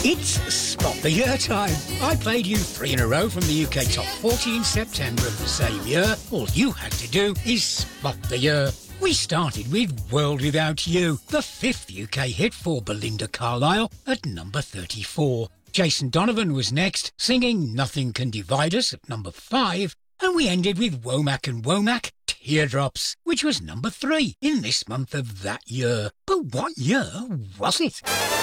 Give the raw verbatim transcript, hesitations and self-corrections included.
It's Spot the Year time. I played you three in a row from the U K Top forty in September of the same year. All you had to do is spot the year. We started with World Without You, the fifth U K hit for Belinda Carlisle at number thirty-four. Jason Donovan was next, singing Nothing Can Divide Us at number five. And we ended with Womack and Womack, Teardrops, which was number three in this month of that year. But what year was it?